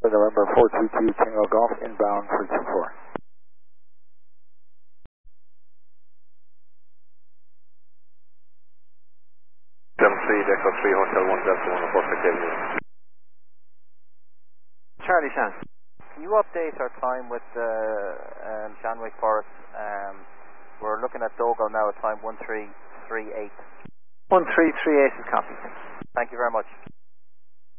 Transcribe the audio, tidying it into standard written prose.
November 422 Tango Golf inbound for 24. Echo 3 Hotel 1 Delta 1 Perfect Avenue. Charlie Shan, can you update our time with Shanwick Forest? We're looking at Dogal now at time 1338. 1338 is copied. Thank you very much.